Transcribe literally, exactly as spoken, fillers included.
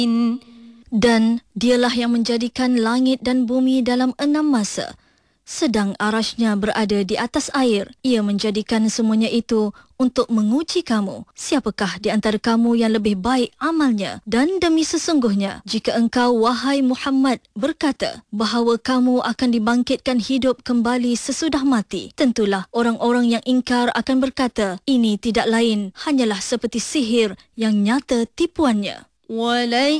Dan dialah yang menjadikan langit dan bumi dalam enam masa, sedang arasy-Nya berada di atas air. Ia menjadikan semuanya itu untuk menguji kamu. Siapakah di antara kamu yang lebih baik amalnya? Dan demi sesungguhnya, jika engkau, wahai Muhammad, berkata bahawa kamu akan dibangkitkan hidup kembali sesudah mati, tentulah orang-orang yang ingkar akan berkata, ini tidak lain hanyalah seperti sihir yang nyata tipuannya. ولئن